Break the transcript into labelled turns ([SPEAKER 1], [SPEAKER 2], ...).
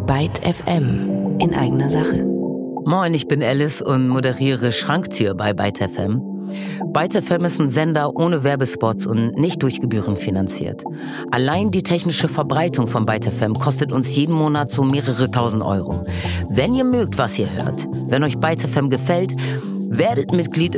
[SPEAKER 1] Byte FM in eigener Sache.
[SPEAKER 2] Moin, ich bin Alice und moderiere Schranktür bei Byte FM. Byte FM ist ein Sender ohne Werbespots und nicht durch Gebühren finanziert. Allein die technische Verbreitung von Byte FM kostet uns jeden Monat so mehrere tausend Euro. Wenn ihr mögt, was ihr hört, wenn euch Byte FM gefällt, werdet Mitglied